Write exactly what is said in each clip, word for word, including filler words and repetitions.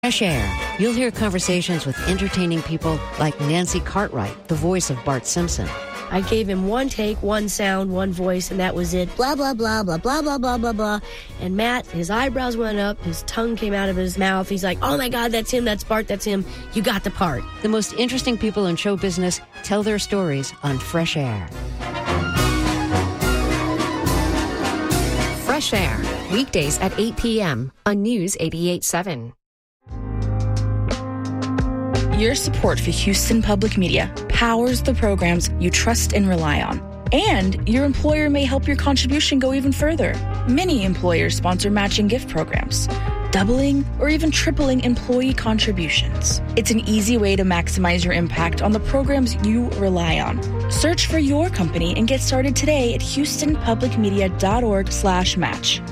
Fresh Air. You'll hear conversations with entertaining people like Nancy Cartwright, the voice of Bart Simpson. I gave him one take, one sound, one voice, and that was it. Blah, blah, blah, blah, blah, blah, blah, blah, blah. And Matt, his eyebrows went up, his tongue came out of his mouth. He's like, oh my God, that's him, that's Bart, that's him. You got the part. The most interesting people in show business tell their stories on Fresh Air. Fresh Air, weekdays at eight p.m. on News eighty-eight seven. Your support for Houston Public Media powers the programs you trust and rely on. And your employer may help your contribution go even further. Many employers sponsor matching gift programs, doubling or even tripling employee contributions. It's an easy way to maximize your impact on the programs you rely on. Search for your company and get started today at houston public media dot org slash match.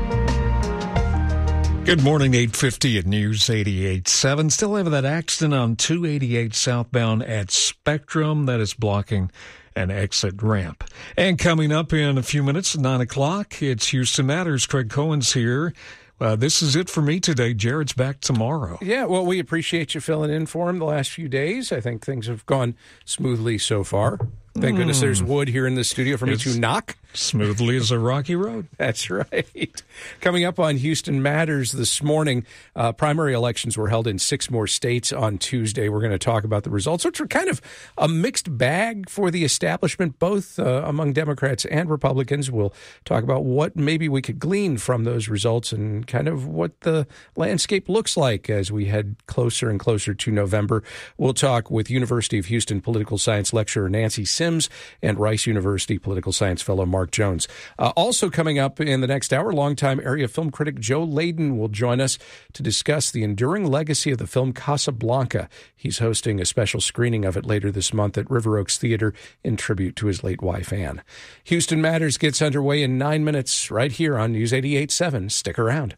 Good morning, eight fifty at News eighty-eight seven. Still have that accident on two eighty-eight southbound at Spectrum that is blocking an exit ramp. And coming up in a few minutes, nine o'clock, it's Houston Matters. Craig Cohen's here. Uh, this is it for me today. Jared's back tomorrow. Yeah, well, we appreciate you filling in for him the last few days. I think things have gone smoothly so far. Thank mm. goodness there's wood here in the studio for me it's to knock. Smoothly as a rocky road. That's right. Coming up on Houston Matters this morning, uh, primary elections were held in six more states on Tuesday. We're going to talk about the results, which are kind of a mixed bag for the establishment, both uh, among Democrats and Republicans. We'll talk about what maybe we could glean from those results and kind of what the landscape looks like as we head closer and closer to November. We'll talk with University of Houston political science lecturer Nancy Sims and Rice University political science fellow Mark Jones. Uh, also coming up in the next hour, longtime area film critic Joe Layden will join us to discuss the enduring legacy of the film Casablanca. He's hosting a special screening of it later this month at River Oaks Theater in tribute to his late wife, Anne. Houston Matters gets underway in nine minutes right here on News eighty-eight seven. Stick around.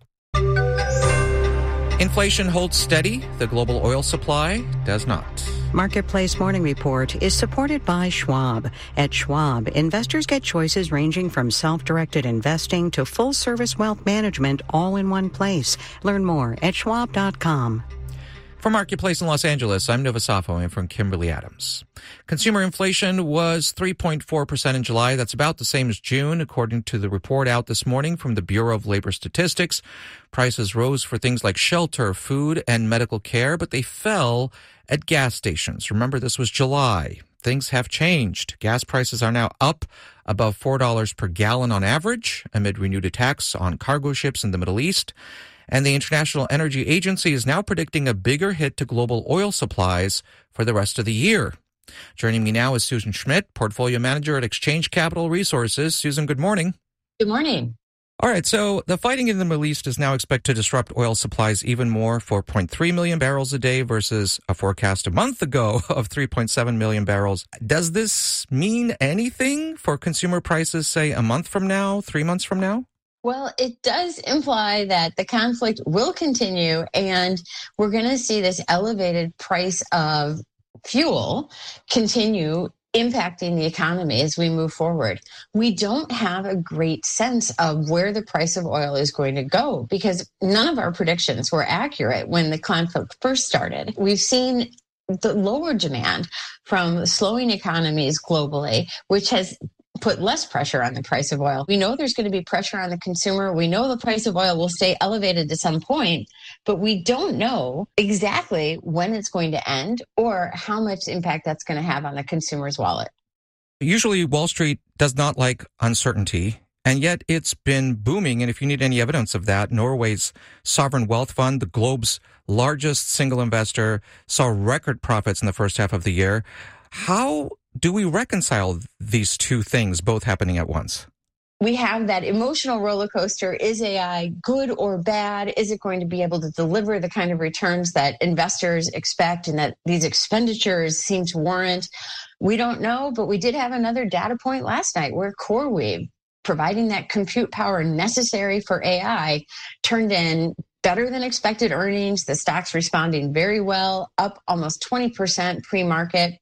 Inflation holds steady. The global oil supply does not. Marketplace Morning Report is supported by Schwab. At Schwab, investors get choices ranging from self-directed investing to full-service wealth management all in one place. Learn more at schwab dot com. For Marketplace in Los Angeles, I'm Nova Safo and from Kimberly Adams. Consumer inflation was three point four percent in July. That's about the same as June, according to the report out this morning from the Bureau of Labor Statistics. Prices rose for things like shelter, food, and medical care, but they fell at gas stations. Remember, this was July. Things have changed. Gas prices are now up above four dollars per gallon on average amid renewed attacks on cargo ships in the Middle East. And the International Energy Agency is now predicting a bigger hit to global oil supplies for the rest of the year. Joining me now is Susan Schmidt, Portfolio Manager at Exchange Capital Resources. Susan, good morning. Good morning. All right, so the fighting in the Middle East is now expected to disrupt oil supplies even more, four point three million barrels a day versus a forecast a month ago of three point seven million barrels. Does this mean anything for consumer prices, say, a month from now, three months from now? Well, it does imply that the conflict will continue, and we're going to see this elevated price of fuel continue impacting the economy as we move forward. We don't have a great sense of where the price of oil is going to go because none of our predictions were accurate when the conflict first started. We've seen the lower demand from slowing economies globally, which has put less pressure on the price of oil. We know there's going to be pressure on the consumer. We know the price of oil will stay elevated to some point, but we don't know exactly when it's going to end or how much impact that's going to have on the consumer's wallet. Usually Wall Street does not like uncertainty, and yet it's been booming. And if you need any evidence of that, Norway's sovereign wealth fund, the globe's largest single investor, saw record profits in the first half of the year. How do we reconcile these two things both happening at once? We have that emotional roller coaster. Is A I good or bad? Is it going to be able to deliver the kind of returns that investors expect and that these expenditures seem to warrant? We don't know, but we did have another data point last night where CoreWeave, providing that compute power necessary for A I, turned in better than expected earnings. The stock's responding very well, up almost twenty percent pre-market.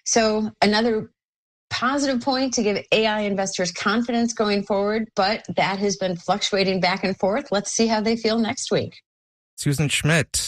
So another positive point to give A I investors confidence going forward, but that has been fluctuating back and forth. Let's see how they feel next week. Susan Schmidt.